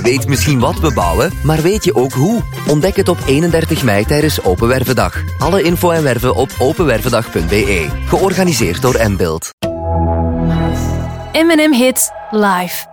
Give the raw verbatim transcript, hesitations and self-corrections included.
Je weet misschien wat we bouwen, maar weet je ook hoe? Ontdek het op eenendertig mei tijdens Open Wervendag. Alle info en werven op openwervendag punt b e. Georganiseerd door M-Build. M en M Hits live.